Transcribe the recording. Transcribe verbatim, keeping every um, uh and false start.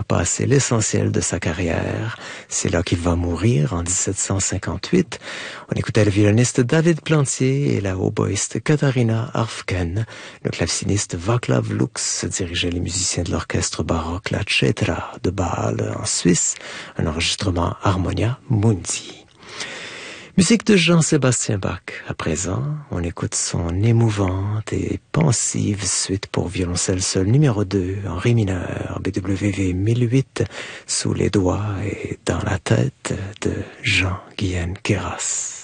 passé l'essentiel de sa carrière. C'est là qu'il va mourir en dix-sept cent cinquante-huit. On écoutait le violoniste David Plantier et la hautboïste Katharina Arfken. Le claveciniste Václav Lux dirigeait les musiciens de l'orchestre baroque La Cetra de Bâle en Suisse, un enregistrement Harmonia Mundi. Musique de Jean-Sébastien Bach. À présent, on écoute son émouvante et pensive suite pour violoncelle seul numéro deux en ré mineur, B W V mille huit, sous les doigts et dans la tête de Jean-Guyen Queyras.